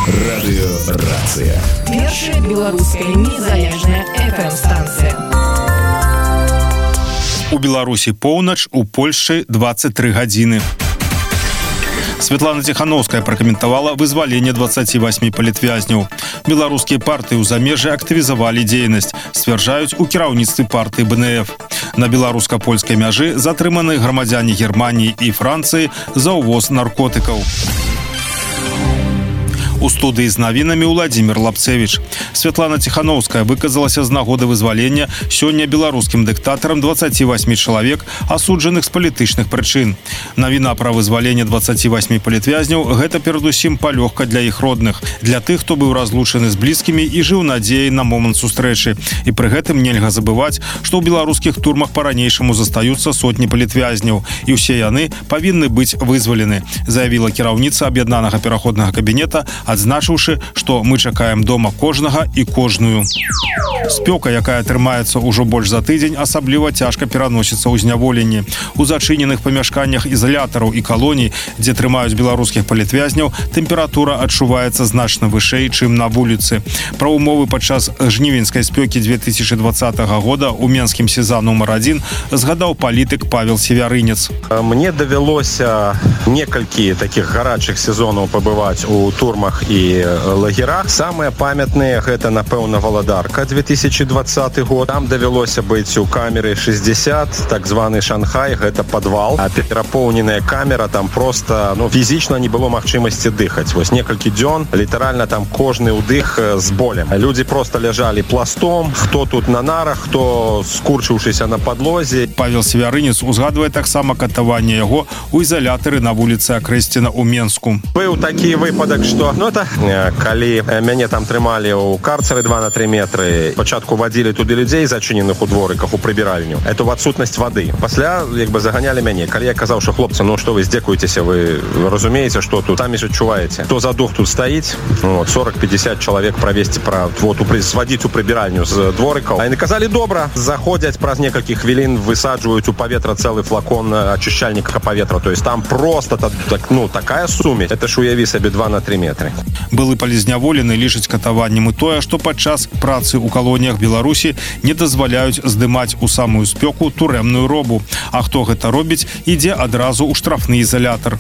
Радыёрацыя. Першая беларуская незалежная FM-станцыя. У Беларусі поўнач, у Польшчы 23 гадзіны. Светлана Тихановская прокомментовала вызволение 28 палітвязняў. Беларускія партыі ў замежжы актывізавалі дзейнасць, сцвярджаюць у кіраўніцтве партыі БНФ. На беларуска-польскай мяжы затрыманы грамадзяне Германии и Франции за увоз наркотыкаў. У студыі з навінамі Владимир Лапцевич. Светлана Тихановская выказалася з нагоды вызвалення сёння беларускім дыктатарам 28 чалавек, асуджаных з палітычных прычын. Навіна пра вызваленне 28 палітвязняў – гэта перадусім палёгка для іх родных, для тых, хто быў разлучаны з блізкімі і жыў надзеяй на момант сустрэчы. І пры гэтым нельга забываць, што ў беларускіх турмах па-ранейшаму застаюцца сотні палітвязняў, і ўсе яны павінны быць вызвалены, заявіла кіраўніца аб'яднанага пераходнага кабінета, адзначыўшы, што мы чакаем дома кожнага і кожную. Спёка, якая трымаецца ўжо больш за тыдзень, асабліва цяжка пераносіцца ў зняволенні. У зачыненых памяшканнях ізалятараў і калоній, дзе трымаюць беларускіх палітвязняў, тэмпература адчуваецца значна вышэй, чым на вуліцы. Пра умовы падчас жнівеньскай спёкі 2020 года ў Менскім СІЗА нумар 1 згадаў палітык Павел Севярынец. Мне давялося некалькі такіх гарачых сезонаў пабываць у турмах і лагерах. Самыя памятныя гэта, напэўна, Валадарка 2020 год. Там давялося быць у камеры 60, так званы Шанхай, гэта падвал. А перапоўненая камера, там просто фізічна не было магчымасці дыхаць. Вось некалькі дзён, літаральна там кожны ўдых з болем. Людзі просто ляжалі пластом, хто тут на нарах, хто скурчыўшыся на падлозе. Павел Севярынец узгадвае таксама катаванне яго у ізалятары на вуліцы Акрэсціна ў Менску. Быў такі выпадак, што калі мяне там трымалі ў карцеры 2 на 3 метры, спачатку вадзілі туды людзей, зачыненых у дворыках, у прыбіральню. Это в адсутнасць вады. Пасля заганялі мяне. Калі я казаў, што хлопцы, што вы здзекуецеся, вы разумееце, што тут самі ж адчуваеце. Хто за дух тут стаіць, 40-50 чалавек правесці, свадзіць у прыбіральню з дворыкаў. А яны казалі, добра, заходзяць праз некалькі хвілін, высаджваюць у паветра цэлы флакон ачышчальніка паветра. То есть там просто такая сумесь. Это ж уяві сабе 2 на 3 метры. Былы палізняволены лічаць катаваннем і тое, што падчас працы ў калоніях Беларусі не дазваляюць здымаць у самую спёку турэмную робу. А хто гэта робіць, ідзе адразу ў штрафны ізалятар.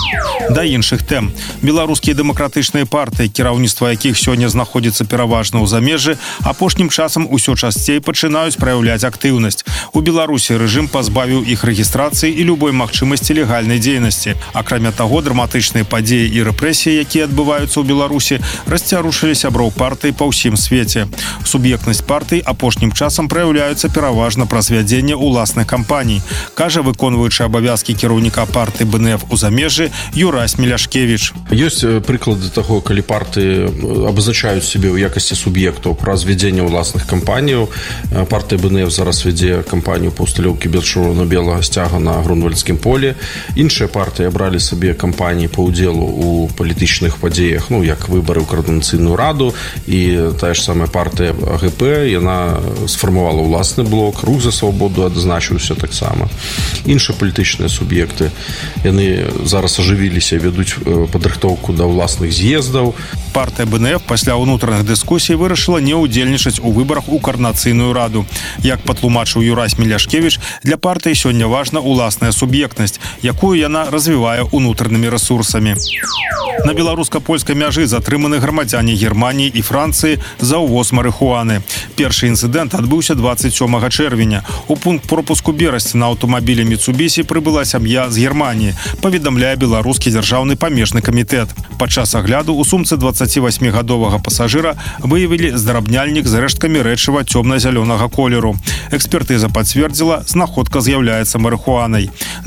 Да іншых тэм. Беларускія дэмакратычныя партыі, кіраўніцтва якіх сёння знаходзіцца пераважна ў замежжы, апошнім часам усё часцей пачынаюць праяўляць актыўнасць. У Беларусі рэжым пазбавіў іх рэгістрацыі і любой магчымасці легальнай дзейнасці. Акрамя таго, драматычныя падзеі і рэпрэсіі, якія адбываюцца ў Беларусі, расцярушылі сяброў партый па ўсім свеце. Суб'ектнасць партый апошнім часам праяўляюцца пераважна праз вядзенне ўласных кампаній, кажа выконваючы абавязкі кіраўніка партыі БНФ у замежжы Юрась Меляшкевич. Ёсць прыклады таго, калі партыі абазначаюць сябе ў якасці суб'ектаў праз вядзенне ўласных кампаніяў. Партыя БНФ зараз вядзе кампанію па ўсталёўкі чырвона-белага сцяга на Грунвальдскім полі. Іншыя партыі абралі сабе кампаніі па ўдзелу ў палітычных падзеях, як выбары ў Коордынацыйную раду, і тая ж самая партыя АГП, яна сфармавала ўласны блок, Рух за свабоду адзначыўся таксама. Іншыя палітычныя суб'екты, яны зараз ажывіліся, вядуць падрыхтоўку да ўласных з'ездаў. Партыя БНФ пасля ўнутраных дыскусій вырашыла не ўдзельнічаць у выбарах у Коордынацыйную раду. Як патлумачыў Юрась Меляшкевич, для партыі сёння важна ўласная суб'ектнасць, якую яна развівае ўнутранымі рэсурсамі. На беларуска-польскай мяжы затрыманы грамадзяне Германии і Францыі за ўвоз марыхуаны. Першы інцыдэнт адбыўся 27 чэрвеня. У пункт пропуску Берасці на аўтамабілі Міцубісі прыбыла сям'я з Германії, паведамляе беларускі дзяржаўны памежны камітэт. Падчас агляду у сумцы 28-гадовага пасажыра выявілі здрабняльнік з рэшткамі рэчыва цёмна-зялёнага колеру. Экспертыза пацвердзіла, знаходка з'яўляецца марыхуанай.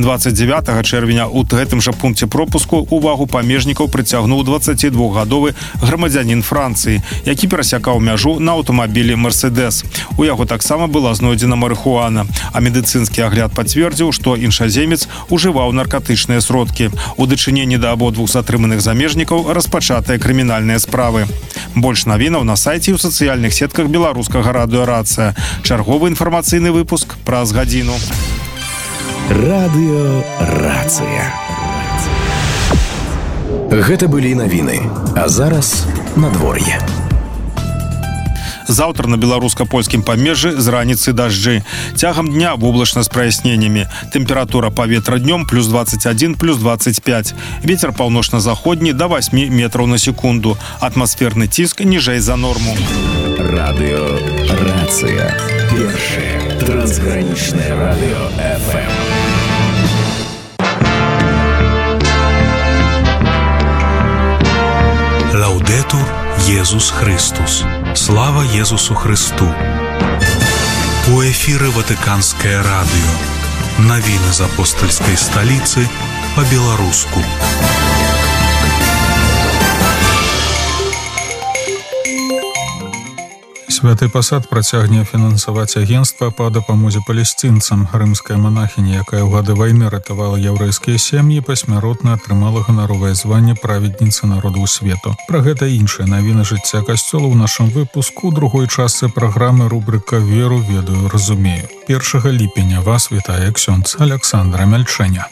29 чэрвеня у гэтым жа пункце пропуску увагу памежнікаў прыцягнуў 22-гадовы грамадзянін Францыі, які перасякаў мяжу на аўтамабілі «Мерседес». У яго таксама была знойдзена марыхуана, а медыцынскі агляд пацвердзіў, што іншаземец ужываў наркатычныя сродкі. У дачыненні да абодвух затрыманых замежнікаў распачатыя крымінальныя справы. Больш навінаў на сайце і ў сацыяльных сетках беларускага радыёрацыя. Чарговы інфармацыйны выпуск праз гадзіну. Радыёрацыя. Гэта былі навіны. А зараз надвор'е. Заўтра на беларуска-польскім памежжы з раніцы дажджы. Цягам дня воблачна з праясненнямі. Тэмпература паветра днём плюс 21, плюс 25. Вецер паўночна-заходні до 8 метраў на секунду. Атмасферны ціск ніжэй за норму. Радыё Рацыя. Першае трансгранічнае радыё FM. Лаудетур Єсус Христос. Слава Єсусу Христу. У эфіры Ватыканскае радыё. Навіны з апостальскай сталіцы па-беларуску. Святы пасад працягне фінансаваць агенцтва па дапамозе палесцінцам. Рымская манахіня, якая ў гады вайны ратавала яўрэйскія сем'і, пасмяротна атрымала ганаровае званне праведніцы народу свету. Пра гэта іншыя навіны жыцця касцёла ў нашым выпуску. У другой частцы праграмы рубрыка «Веру, ведаю, разумею». 1 ліпеня вас вітае ксёндз Александра Мяльчэня.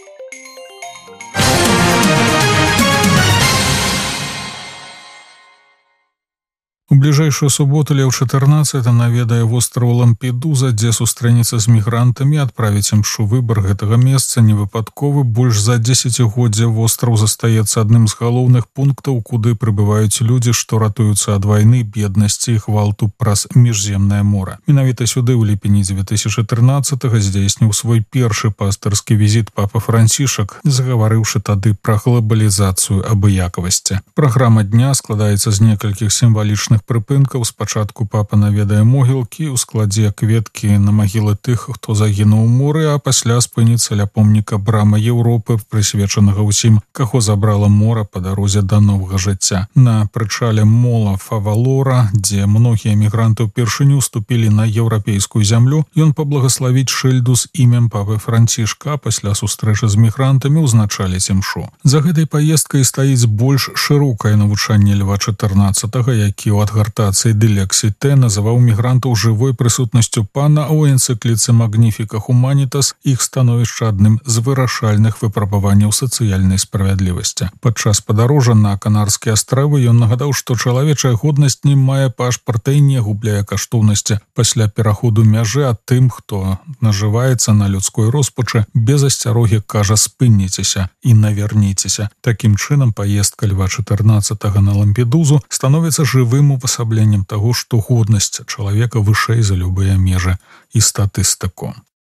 У бліжэйшую суботу Леў 14 наведае востраў Лампедуза, дзе сустрэнецца з мігрантамі, адправіць імшу. Выбар гэтага месца невыпадковы. Больш за 10-годдзя востраў застаецца адным з галоўных пунктаў, куды прыбываюць людзі, што ратуюцца ад вайны, беднасці і гвалту праз міжземнае мора. Менавіта сюды ў ліпені 2013-го здзейсніў свой першы пастырскі візіт папа Францішак, загаварыўшы тады пра глобалізацыю абыякавасці. Праграма дня складаецца з некалькіх сімвалічных прыпынкаў. Спачатку папа наведае могілкі, у складзе кветкі на магілы тых, хто загінуў у моры, а пасля спыніцца ля помніка Брама Еўропы, прысвечанага ўсім, каго забрала мора па дарозе да новага жыцця. На прычале мола Фавалора, дзе многія мігранты ўпершыню ступілі на еўрапейскую зямлю, ён паблагаславіць шыльду з імем папы Францішка, пасля сустрэчы з мігрантамі ўзначаліць імшу. За гэтай паездкай стаіць больш шырокае навучанне Льва 14-го, які ў адгартацыі Дылексіте называў мігрантаў жывой прысутнасцю пана, а ў энцыкліцы Magnifica Humanitas іх становішча адным з вырашальных выпрабаванняў сацыяльнай справядлівасці. Падчас падарожжа на Канарскія астравы ён нагадаў, што чалавечая годнасць не мае пашпарта і не губляе каштоўнасці. Пасля пераходу мяжы, а тым, хто нажываецца на людской роспачы, без асцярогі кажа: спыніцеся і навярніцеся. Такім чынам паездка Льва 14-го на Лампедузу становіцца жывым увасабленнем таго, што годнасць чалавека вышэй за любыя межы і статыстыку.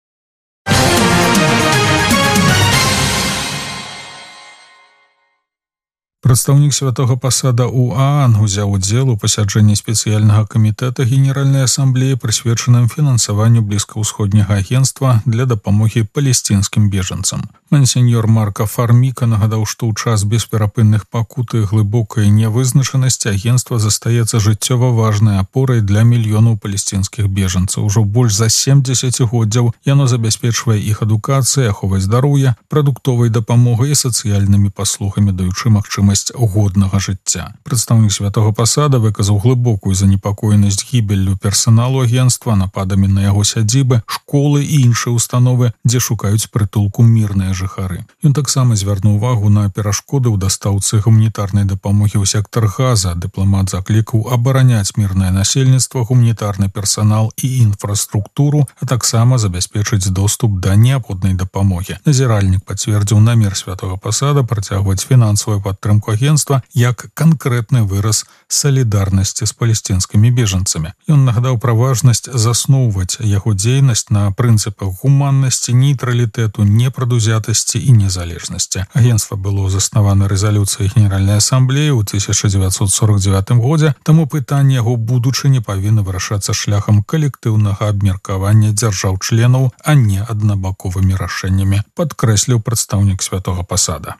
Прадстаўнік святога пасада УААН узяў удзел у пасяджэнні спецыяльнага камітэта Генеральнай асамблеі, прысвечаным фінансаванню блізкаўсходняга агенцтва для дапамогі палесцінскім бежанцам. Мансеньор Марка Фарміка нагадаў, што ў час бесперапынных пакут і глыбокай нявызначанасці агенцтва застаецца жыццёва важнай апорай для мільёнаў палесцінскіх бежанцаў. Ужо больш за 70 годдзяў яно забяспечвае іх адукацыяй, аховай здароўя, прадуктовай дапамогай і сацыяльнымі паслугамі, даючы магчымасць годнага жыцця. Прадстаўнік святога пасада выказаў глыбокую занепакоенасць гібеллю персаналу агенцтва, нападамі на яго сядзібы, школы і іншыя установы, дзе шукаюць прытулку мірныя жыхары. Ён таксама звярнуў увагу на перашкоды ў дастаўцы гуманітарнай дапамогі ў сектар Газа. Дыпламат заклікаў абараняць мірнае насельніцтва, гуманітарны персанал і інфраструктуру, а таксама забяспечыць доступ да неабходнай дапамогі. Назіральнік пацвердзіў намер святога пасада працягваць фінансавую падтрымку агенцтва як канкрэтны выраз салідарнасці з палесцінскімі бежанцамі. Ён нагадаў пра важнасць засноўваць яго дзейнасць на прынцыпах гуманнасці, нейтралітэту, непрадузятасці і незалежнасці. Агенцтва было заснавана рэзалюцыяй Генеральнай асамблеі ў 1949 годзе, таму пытанне яго будучыні павінна вырашацца шляхам калектыўнага абмеркавання дзяржаў-членаў, а не аднабаковымі рашэннямі, падкрэсліў прадстаўнік святога пасада.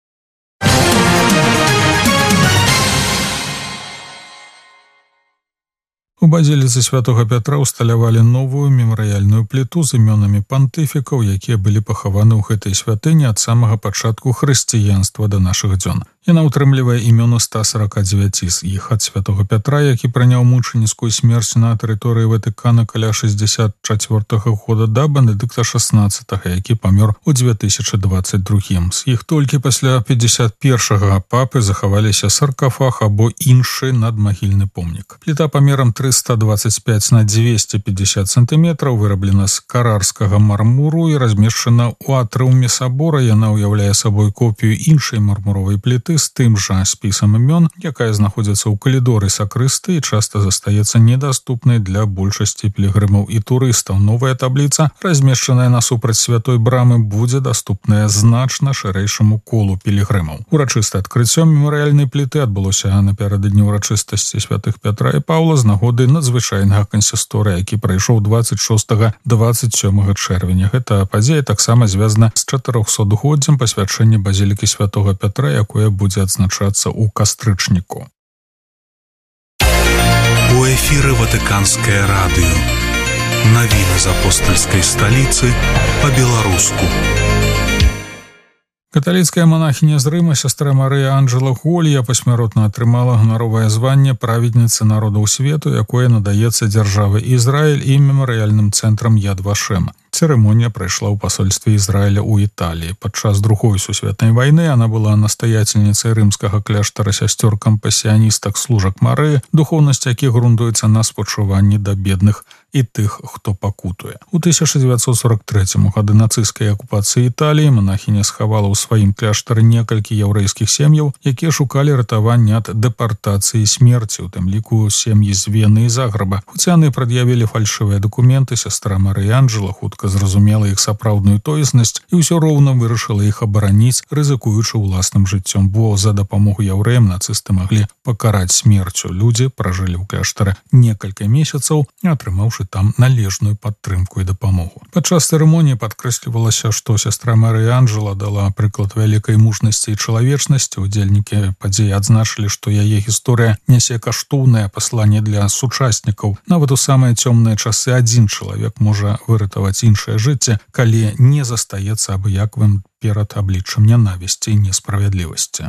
У базіліцы святога Пятра ўсталявалі новую мемарыяльную пліту з імёнамі пантыфікаў, якія былі пахаваны ў гэтай святыні ад самага пачатку хрысціянства да нашых дзён. Яна ўтрымлівае імёны 149 з іх ад святого Пятра, які прыняў мучаніцкую смерць на тэрыторыі Ватыкана каля 64-го года, да Бенедыкта XVI, які памёр у 2022. З іх толькі пасля 51-го папы захаваліся саркафаг або іншы надмагільны помнік. Пліта памерам 325 на 250 сантиметраў выраблена з карарскага мармуру і размешчана ў атрыуме сабора. Яна ўяўляе сабой копію іншай мармуровай пліты з тым жа спісам імён, якая знаходзіцца ў калідоры сакрысты і часта застаецца недаступнай для большасці пілігрымаў і турыстаў. Новая табліца, размешчаная насупраць святой брамы, будзе даступная значна шырэйшаму колу пілігрымаў. Урачыстае адкрыццё мемарыяльнай пліты адбылося напярэдадні ўрачыстасці святых Пятра і Паўла з нагоды надзвычайнага кансісторыя, які прайшоў 26-27 чэрвеня. Гэта падзея таксама звязана з 400-годдзям пасвячэння базілікі святого Пятра, якое будзе адзначацца ў кастрычніку. У эфіры Ватыканскае радыё. Навіны з апостальскай сталіцы па-беларуску. Каталіцкая манахіня з Рыма, сястра Марыя Анджела Голья, пасмяротна атрымала ганаровае званне праведніцы народаў свету, якое надаецца дзяржавы Ізраіль і мемарыяльным цэнтрам Яд Вашем. Цырымонія прайшла ў пасольстве Ізраіля ў Італіі. Падчас Другой сусветнай вайны яна была настаяцельніцай рымскага кляштара сясцёр кампасіяністак служак Марыі, духоўнасць якіх грунтуецца на спачуванні да бедных і тых, хто пакутуе. У 1943 гады нацысцкай акупацыі Італіі манахіня схавала ў сваім кляштары некалькі яўрэйскіх сем'яў, якія шукалі ратавання ад дэпартацыі і смерці, у тым ліку сем'і з Вены і Заграба. Хоць яны прад'явілі фальшывыя дакументы, сястра Марыя Анджела хутка зразумела іх сапраўдную тоеснасць і ўсё роўна вырашыла іх абараніць, рызыкуючы ўласным жыццём, бо за дапамогу яўрэям нацысты маглі пакараць смерцю. Людзі пражылі ў кляштары некалькі месяцаў, атрымаўшы там належную падтрымку і дапамогу. Падчас цырымоніі падкрэслівалася, што сястра Марыя Анджела дала прыклад вялікай мужнасці і чалавечнасці. Удзельнікі падзеі адзначылі, што яе гісторыя нясе каштоўнае пасланне для сучаснікаў. Нават у самыя цёмныя часы адзін чалавек можа выратаваць іншае жыцце, калі не застаецца абыякавым перад абліччам нянавісці і несправядлівасці.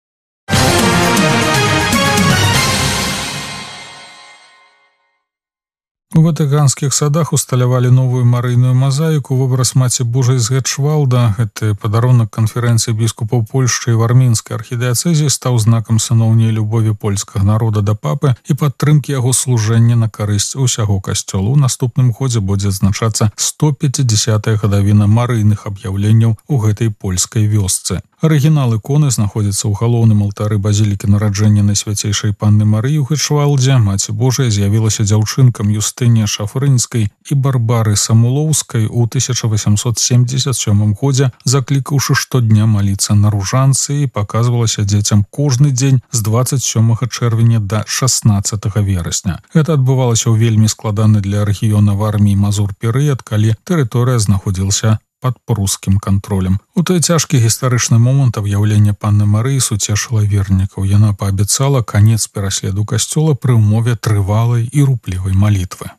У ватыканскіх садах усталявалі новую марыйную мазаіку, вобраз Маці Божай з Гетшвалда. Гэты падарунак канферэнцыі біскупаў Польшчы і Вармінскай архідыяцэзіі стаў знакам сыноўняй любові польскага народа да папы і падтрымкі яго служэння на карысць усяго касцёла. У наступным годзе будзе адзначацца 150-я гадавіна марыйных аб'яўленняў у гэтай польскай вёсцы. Арыгінал іконы знаходзіцца ў галоўным алтары базілікі нараджэння Найсвяцейшай Панны Марыі ў Гетшвалдзе. Маці Божая з'явілася дзяўчынкам Юстыне Шафрынскай і Барбары Самулоўскай у 1877 годзе, заклікаўшы штодня маліцца на ружанцы, і паказвалася дзецям кожны дзень з 27 чэрвеня да 16 верасня. Гэта адбывалася ў вельмі складаны для рэгіёна Варміі Мазур перыяд, калі тэрыторыя знаходзілася пад прускім кантролем. У той цяжкі гістарычны момант аб'яўлення Панны Марыі суцешыла вернікаў. Яна паабяцала канец пераследу касцёла пры ўмове трывалай і руплівай малітвы.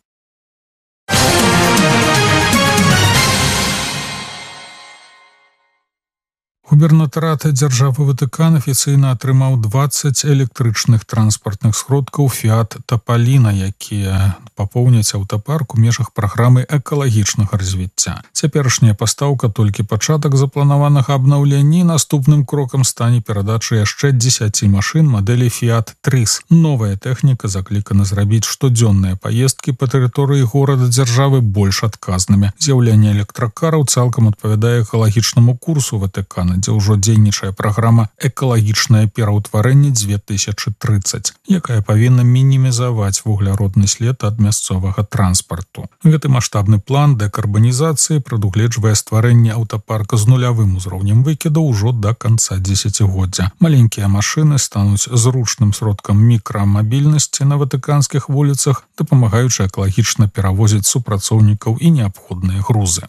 Губернатарат дзяржавы Ватыкан афіцыйна атрымаў 20 электрычных транспартных сродкаў Fiat Topolino, якія папоўняць аўтапарк у межах праграмы экалагічнага развіцця. Цяперашняя пастаўка толькі пачатак запланаванага абнаўлення, і наступным крокам стане перадача яшчэ 10 машын мадэлі Fiat Tris. Новая тэхніка заклікана зрабіць штодзённыя паездкі па тэрыторыі горада-дзяржавы больш адказнымі. З'яўленне электракараў цалкам адпавядае экалагічнаму курсу Ватыкана, дзе ўжо дзейнічае праграма «Экалагічнае пераўтварэнне 2030», якая павінна мінімізаваць вугляродны след ад мясцовага транспарту. Гэты маштабны план дэкарбанізацыі прадугледжвае стварэнне аўтапарка з нулявым узроўнем выкідаў ужо да канца дзесяцігоддзя. Маленькія машыны стануць зручным сродкам мікрамабільнасці на ватыканскіх вуліцах, дапамагаючы экалагічна перавозіць супрацоўнікаў і неабходныя грузы.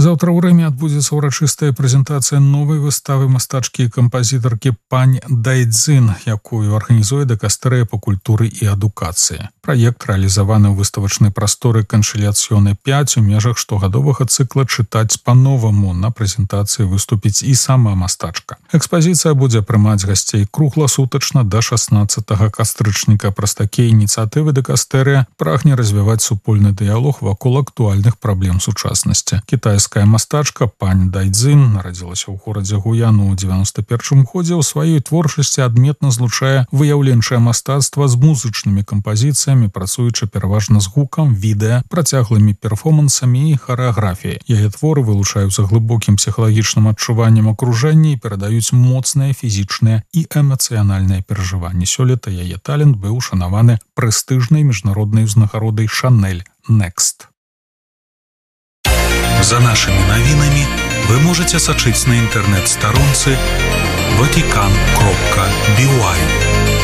Заўтра ў Рыме адбудзецца ўрачыстая прэзентацыя новай выставы мастачкі і кампазітаркі пань Дайдзін, якую арганізуе Дыкастэрыя па культуры і адукацыі. Праект рэалізаваны ў выставачнай прасторы Каншыляцыёны 5 у межах штогадовага цыкла «Чытаць па-новаму». На прэзентацыі выступіць і сама мастачка. Экспазіцыя будзе прымаць гасцей кругласутачна да 16 кастрычніка. Праз такія ініцыятывы Дыкастэрыя прагне развіваць супольны дыялог вакол актуальных праблем сучаснасці. Кітайская мастачка пань Дайдзін нарадзілася ў горадзе Гуяну ў 91 годзе. У сваёй творчасці адметна злучае выяўленчае мастацтва з музычнымі кампазіцыямі, працуючы пераважна з гукам, відэа, працяглымі перформансамі і харэаграфіяй. Яе творы вылучаюцца глыбокім псіхалагічным адчуваннем акружэння і перадаюць моцныя фізічныя і эмацыянальныя перажыванні. Сёлета яе талент быў ушанаваны прэстыжнай міжнароднай узнагародай «Шанель Next». За нашими навінамі вы можете сачыць на інтэрнэт-старонцы vatican.by.